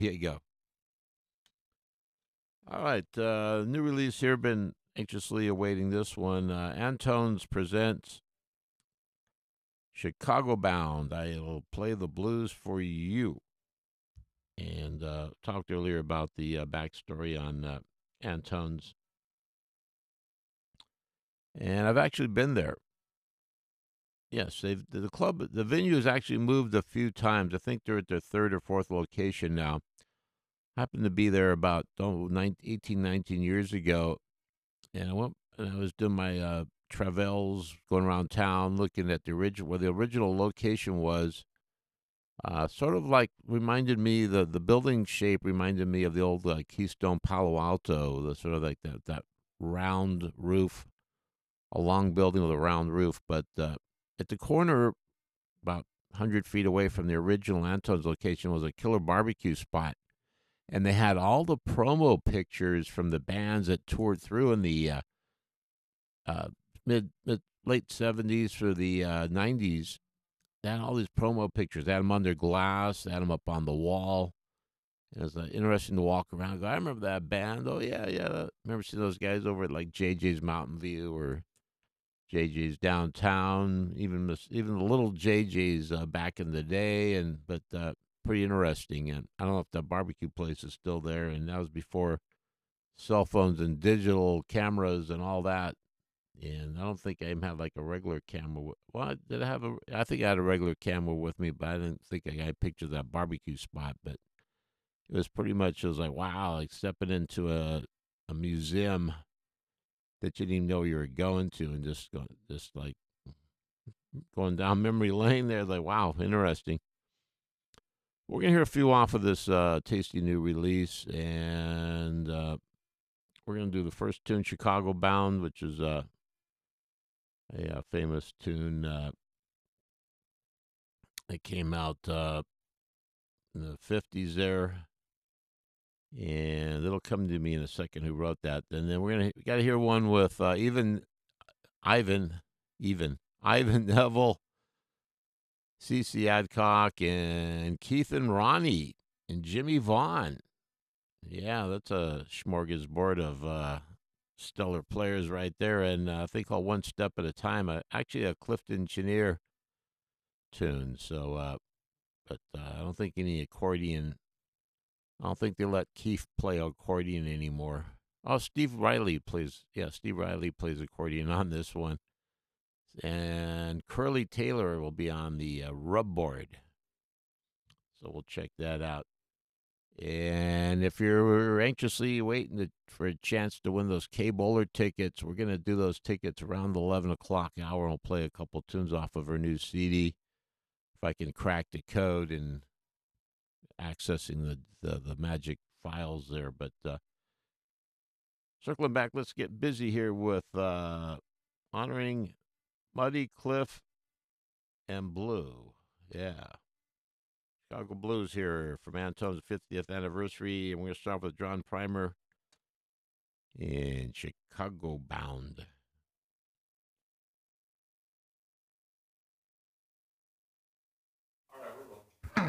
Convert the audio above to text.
Here you go. All right, new release here. Been anxiously awaiting this one. Antones presents Chicago Bound. I will play the blues for you. And talked earlier about the backstory on Antones. And I've actually been there. Yes, the club, the venue has actually moved a few times. I think they're at their third or fourth location now. Happened to be there about 18, 19 years ago, and I went and I was doing my travels, going around town, looking at the original where the original location was. Sort of like reminded me the building shape reminded me of the old Keystone Palo Alto, the sort of like that round roof, a long building with a round roof. But at the corner, about 100 feet away from the original Anton's location, was a killer barbecue spot, and they had all the promo pictures from the bands that toured through in the uh, mid late 70s through the 90s. They had all these promo pictures. They had them under glass. They had them up on the wall. It was interesting to walk around. I remember that band. Oh yeah, yeah. I remember seeing those guys over at like JJ's Mountain View or JJ's downtown. Even the little JJ's back in the day. But pretty interesting. And I don't know if the barbecue place is still there. And that was before cell phones and digital cameras and all that. And I don't think I even had like a regular camera. Well, did I have a? I think I had a regular camera with me, but I didn't think I got pictures of that barbecue spot. But it was pretty much. It was like wow, like stepping into a museum that you didn't even know you were going to, and just like going down memory lane. There, like wow, interesting. We're gonna hear a few off of this tasty new release, and we're gonna do the first tune, "Chicago Bound," which is a famous tune that came out in the 50s there. And it'll come to me in a second who wrote that. And then we got to hear one with Ivan, even Ivan Neville, CC Adcock, and Keith and Ronnie and Jimmy Vaughn. Yeah, that's a smorgasbord of stellar players right there. And I think called One Step at a Time. Actually, a Clifton Chenier tune. So, but I don't think any accordion. I don't think they let Keith play accordion anymore. Oh, Steve Riley plays. Yeah, Steve Riley plays accordion on this one, and Curly Taylor will be on the rub board. So we'll check that out. And if you're anxiously waiting for a chance to win those K Bowler tickets, we're going to do those tickets around the 11 o'clock hour. We'll play a couple tunes off of her new CD. If I can crack the code and accessing the magic files there. But circling back, let's get busy here with honoring Muddy, Cliff, and Blue. Yeah. Chicago Blues here from Antone's 50th anniversary. And we're going to start with John Primer in Chicago Bound.